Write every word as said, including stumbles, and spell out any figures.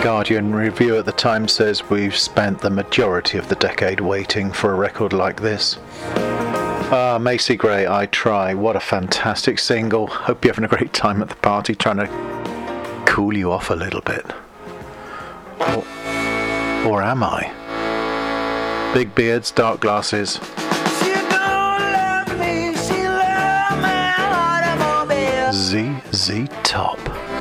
Guardian review at the time says we've spent the majority of the decade waiting for a record like this. Ah, Macy Gray, I Try. What a fantastic single. Hope you're having a great time at the party, trying to cool you off a little bit. Or, or am I? Big beards, dark glasses. Z Z Top.